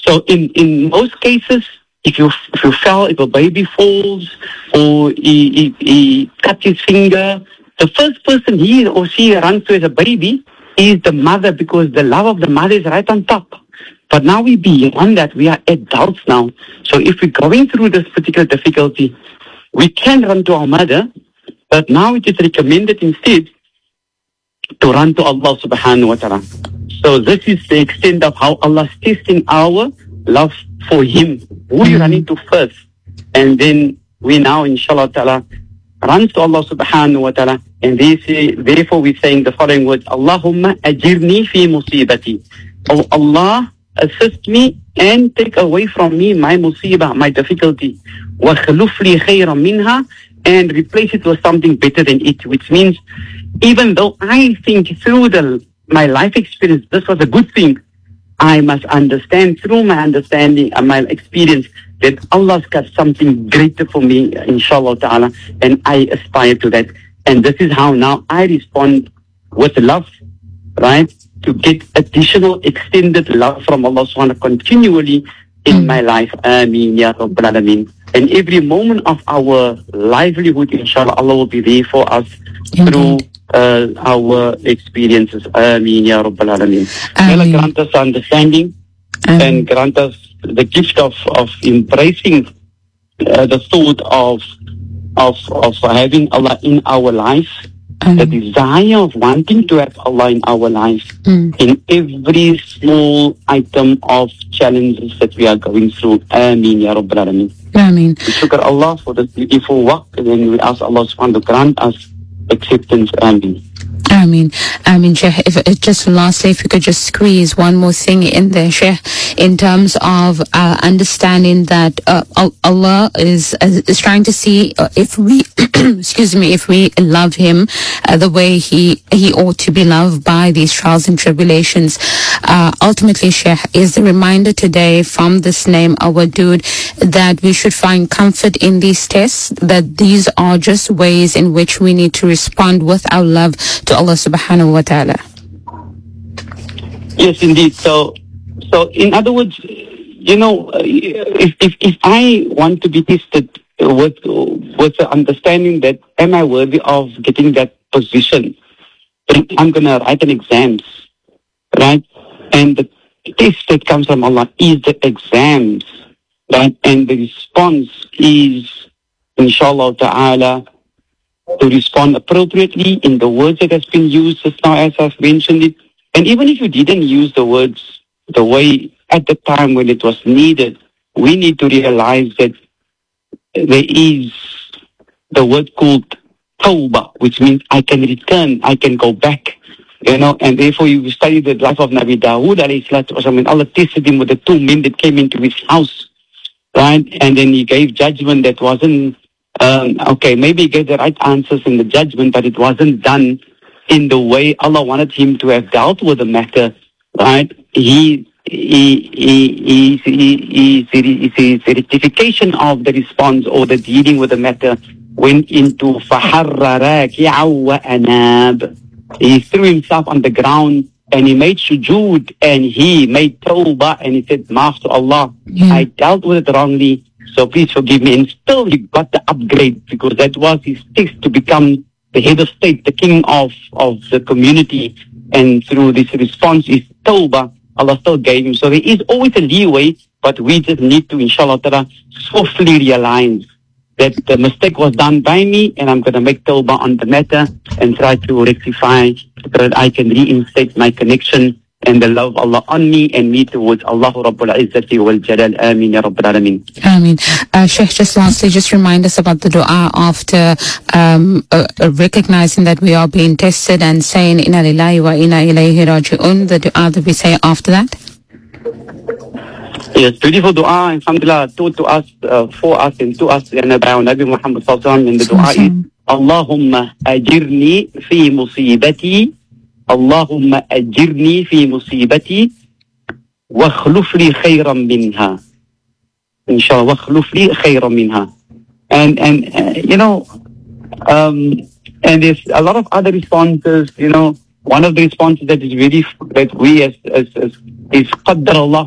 So in most cases, if you fell, if a baby falls or he cuts his finger, the first person he or she runs to as a baby is the mother, because the love of the mother is right on top. But now we beyond that, we are adults now. So if we're going through this particular difficulty, we can run to our mother, but now it is recommended instead to run to Allah subhanahu wa ta'ala. So this is the extent of how Allah is testing our love for Him. Who are you running to first? And then we now, inshallah ta'ala, run to Allah subhanahu wa ta'ala. And therefore we're saying the following words, Allahumma ajirni fi musibati. Oh Allah, assist me and take away from me my musibah, my difficulty. Wa khluf li khayran minha, and replace it with something better than it. Which means, even though I think through my life experience, this was a good thing, I must understand through my understanding and my experience that Allah's got something greater for me, inshallah ta'ala, and I aspire to that. And this is how now I respond with love, right? To get additional extended love from Allah subhanahu wa ta'ala continually in my life. Ameen, ya Rabbil Alameen. And every moment of our livelihood, inshallah, Allah will be there for us through our experiences. Ameen, ya Rabbil Alameen. May Allah grant us understanding and grant us the gift of embracing the thought of having Allah in our life, the desire of wanting to have Allah in our life in every small item of challenges that we are going through. Ameen, ya Rabbil Alameen. Ameen. We shukr Allah for this beautiful work, and then we ask Allah subhanahu to grant us acceptance. Ameen. Ameen. Ameen, Sheikh. Just lastly, if you could just squeeze one more thing in there, Sheikh, in terms of understanding that Allah is trying to see if we, excuse me, if we love Him the way He ought to be loved by these trials and tribulations. Ultimately, Sheikh, is the reminder today from this name, our Wadud, that we should find comfort in these tests, that these are just ways in which we need to respond with our love to Allah subhanahu wa ta'ala. Yes, indeed. So in other words, if I want to be tested with the understanding that am I worthy of getting that position, then I'm going to write an exams, right? And the test that comes from Allah is the exams, right? And the response is, inshallah ta'ala, to respond appropriately in the words that has been used just now as I've mentioned it. And even if you didn't use the words the way at the time when it was needed, we need to realize that there is the word called tawbah, which means I can return, I can go back, and therefore you study the life of Nabi Dawood alayhi salatu wasalam, when Allah tested him with the two men that came into his house, right? And then He gave judgment that wasn't, maybe He gave the right answers in the judgment, but it wasn't done in the way Allah wanted him to have dealt with the matter, right? His rectification of the response or the dealing with the matter went into فَحَرَّ رَاكِعًا وَأَنَابٍ. He threw himself on the ground and he made sujood and he made tawbah and he said, Maaf to Allah, I dealt with it wrongly, so please forgive me. And still he got the upgrade, because that was his test to become the head of state, the king of the community. And through this response is tawbah, Allah still gave him. So there is always a leeway, but we just need to, inshallah ta'ala, swiftly realize that the mistake was done by me and I'm going to make tawbah on the matter and try to rectify so that I can reinstate my connection and the love of Allah on me and me towards Allah Rabbul Izzati wal Jalal. Ameen ya Rabbil Alameen. Ameen. Sheikh, just lastly, just remind us about the dua after recognizing that we are being tested and saying Inna lillahi wa inna ilayhi raji'un, the dua that we say after that. Yes, beautiful dua, alhamdulillah, taught to us, for us and to us, and about Nabi Muhammad sallallahu alaihi wasallam. And the dua is, Allahumma ajirni fi musibati, Allahumma ajirni fi musibati, wa khluf li khayran minha. Inshallah, wa khluf li khayran minha. And there's a lot of other responses, one of the responses that is very, that we as is qaddar Allah